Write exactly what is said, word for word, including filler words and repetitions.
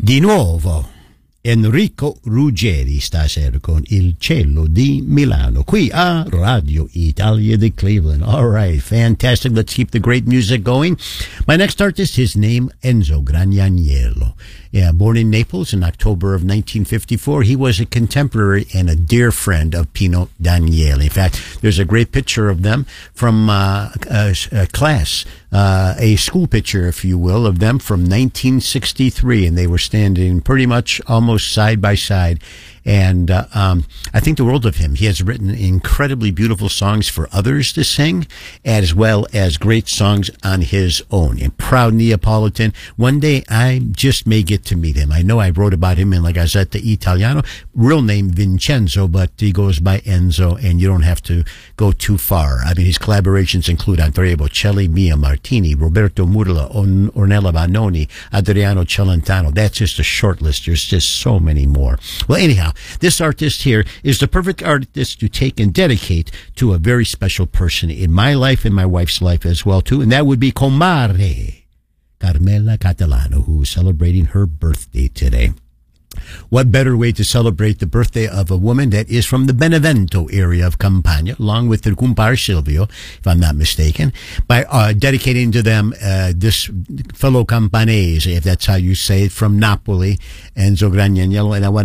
Di nuovo Enrico Ruggeri stasera con Il Cielo di Milano qui a Radio Italia di Cleveland. All right, fantastic. Let's keep the great music going. My next artist, his name Enzo Granianiello. Yeah, born in Naples in October of nineteen fifty-four, he was a contemporary and a dear friend of Pino Daniele. In fact, there's a great picture of them from uh, a, a class, uh, a school picture, if you will, of them from nineteen sixty-three, and they were standing pretty much almost side by side. And uh, um, I think the world of him. He has written incredibly beautiful songs for others to sing, as well as great songs on his own. A proud Neapolitan. One day I just may get to meet him. I know I wrote about him in La Gazzetta Italiana. Real name Vincenzo, but he goes by Enzo, and you don't have to go too far. I mean, his collaborations include Andrea Bocelli, Mia Martini, Roberto Murla, On- Ornella Vanoni, Adriano Celentano. That's just a short list. There's just so many more. Well, anyhow, this artist here is the perfect artist to take and dedicate to a very special person in my life and my wife's life as well, too, and that would be Comare Carmela Catalano, who is celebrating her birthday today. What better way to celebrate the birthday of a woman that is from the Benevento area of Campania, along with her kumpar Silvio, if I'm not mistaken, by uh, dedicating to them uh, this fellow Campanese, if that's how you say it, from Napoli, Enzo Granianiello, and I want